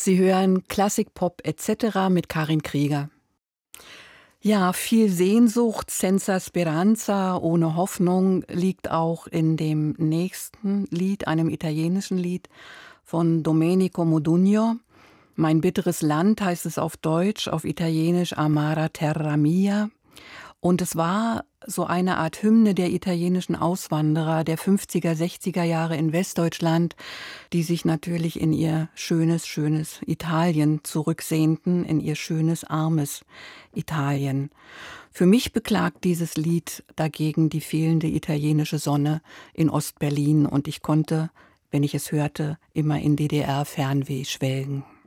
Sie hören Klassikpop et cetera mit Karin Krieger. Ja, viel Sehnsucht, senza speranza, ohne Hoffnung, liegt auch in dem nächsten Lied, einem italienischen Lied von Domenico Modugno. Mein bitteres Land heißt es auf Deutsch, auf Italienisch Amara Terra Mia. Und es war so eine Art Hymne der italienischen Auswanderer der 50er, 60er Jahre in Westdeutschland, die sich natürlich in ihr schönes, schönes Italien zurücksehnten, in ihr schönes, armes Italien. Für mich beklagt dieses Lied dagegen die fehlende italienische Sonne in Ostberlin und ich konnte, wenn ich es hörte, immer in DDR-Fernweh schwelgen.